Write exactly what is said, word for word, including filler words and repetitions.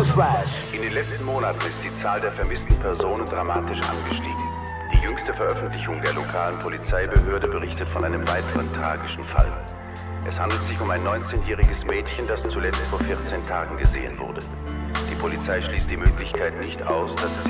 In den letzten Monaten ist die Zahl der vermissten Personen dramatisch angestiegen. Die jüngste Veröffentlichung der lokalen Polizeibehörde berichtet von einem weiteren tragischen Fall. Es handelt sich um ein neunzehnjähriges Mädchen, das zuletzt vor vierzehn Tagen gesehen wurde. Die Polizei schließt die Möglichkeit nicht aus, dass es